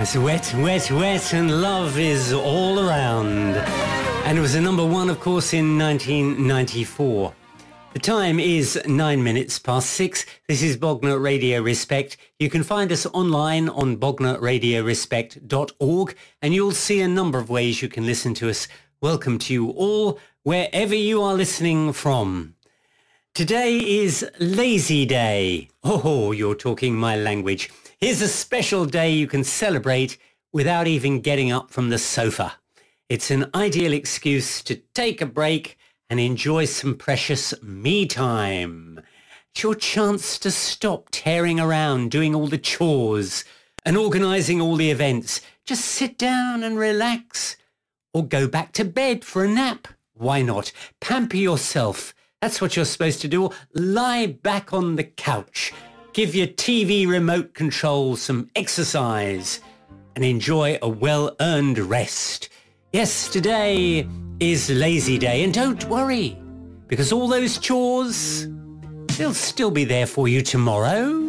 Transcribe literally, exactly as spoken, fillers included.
It's wet, wet, wet, and love is all around. And it was a number one, of course, in nineteen ninety-four. The time is nine minutes past six. This is Bognor Radio Respect. You can find us online on bognor radio respect dot org, and you'll see a number of ways you can listen to us. Welcome to you all, wherever you are listening from. Today is Lazy Day. Oh, you're talking my language. Here's a special day you can celebrate without even getting up from the sofa. It's an ideal excuse to take a break and enjoy some precious me time. It's your chance to stop tearing around doing all the chores and organising all the events. Just sit down and relax, or go back to bed for a nap. Why not? Pamper yourself. That's what you're supposed to do. Lie back on the couch. Give your T V remote control some exercise and enjoy a well-earned rest. Yes, today is Lazy Day, and don't worry, because all those chores, they'll still be there for you tomorrow.